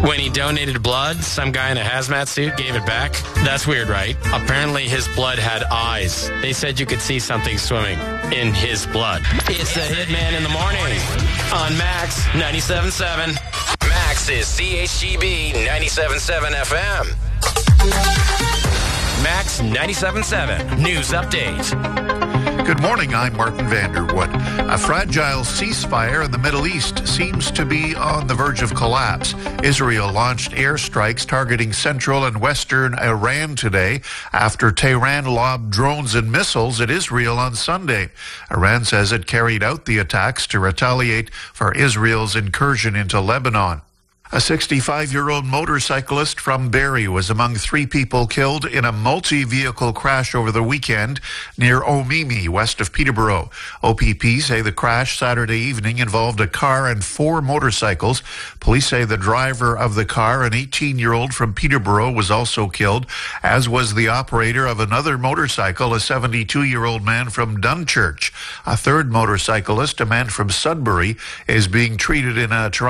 When he donated blood, some guy in a hazmat suit gave it back. That's weird, right? Apparently his blood had eyes. They said you could see something swimming in his blood. It's the Hitman in the morning on Max 97.7. Max is CHGB 97.7 FM. Max 97.7 News Update. Good morning, I'm Martin Vanderwood. A fragile ceasefire in the Middle East seems to be on the verge of collapse. Israel launched airstrikes targeting central and western Iran today after Tehran lobbed drones and missiles at Israel on Sunday. Iran says it carried out the attacks to retaliate for Israel's incursion into Lebanon. A 65-year-old motorcyclist from Barrie was among 3 people killed in a multi-vehicle crash over the weekend near Omemee, west of Peterborough. OPP say the crash Saturday evening involved a car and 4 motorcycles. Police say the driver of the car, an 18-year-old from Peterborough, was also killed, as was the operator of another motorcycle, a 72-year-old man from Dunchurch. A third motorcyclist, a man from Sudbury, is being treated in a Toronto